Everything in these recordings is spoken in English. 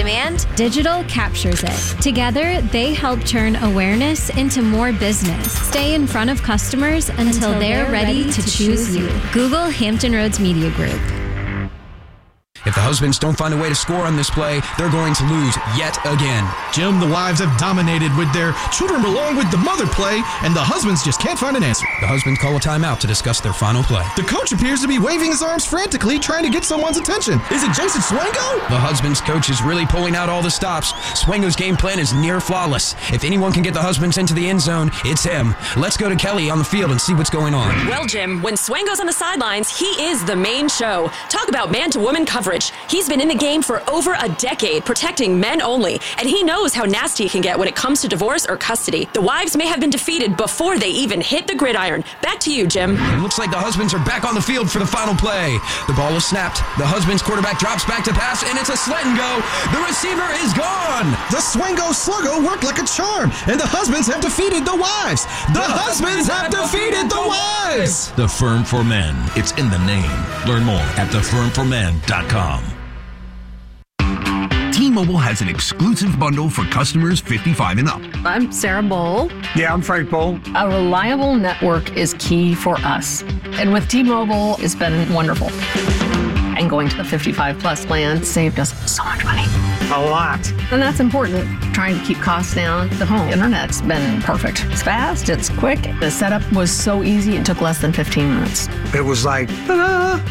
demand, digital captures it. Together, they help turn awareness into more business. Stay in front of customers until they're ready to choose you. Google Hampton Roads Media Group. If the husbands don't find a way to score on this play, they're going to lose yet again. Jim, the wives have dominated with their children belong with the mother play, and the husbands just can't find an answer. The husbands call a timeout to discuss their final play. The coach appears to be waving his arms frantically, trying to get someone's attention. Is it Jason Swango? The husbands coach is really pulling out all the stops. Swango's game plan is near flawless. If anyone can get the husbands into the end zone, it's him. Let's go to Kelly on the field and see what's going on. Well, Jim, when Swango's on the sidelines, he is the main show. Talk about man-to-woman coverage. He's been in the game for over a decade, protecting men only, and he knows how nasty it can get when it comes to divorce or custody. The wives may have been defeated before they even hit the gridiron. Back to you, Jim. It looks like the husbands are back on the field for the final play. The ball is snapped. The husbands quarterback drops back to pass, and it's a slant and go. The receiver is gone. The Swango Sluggo worked like a charm, and the husbands have defeated the wives. The husbands have defeated the wives. The Firm for Men. It's in the name. Learn more at thefirmformen.com. T-Mobile has an exclusive bundle for customers 55 and up. I'm Sarah Bowl. Yeah, I'm Frank Bowl. A reliable network is key for us. And with T-Mobile, it's been wonderful. And going to the 55 plus plan saved us so much money. A lot. And that's important. Trying to keep costs down. The home internet's been perfect. It's fast, it's quick. The setup was so easy, it took less than 15 minutes. It was like, ta-da!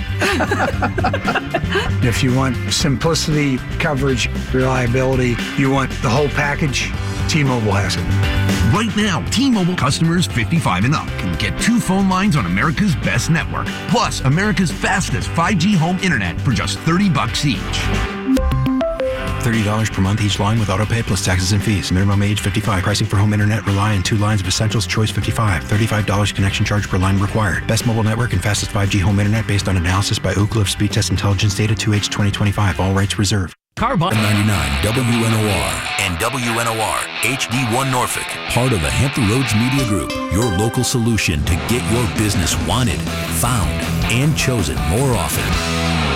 If you want simplicity, coverage, reliability, you want the whole package, T-Mobile has it. Right now, T-Mobile customers 55 and up can get 2 phone lines on America's best network, plus America's fastest 5G home internet for just $30 each. $30 per month each line with autopay plus taxes and fees. Minimum age 55. Pricing for home internet rely on 2 lines of Essentials Choice 55. $35 connection charge per line required. Best mobile network and fastest 5G home internet based on analysis by Ookla of Speed Test Intelligence data 2H 2025. All rights reserved. Carbon 99 WNOR and WNOR HD1 Norfolk. Part of the Hampton Roads Media Group. Your local solution to get your business wanted, found, and chosen more often.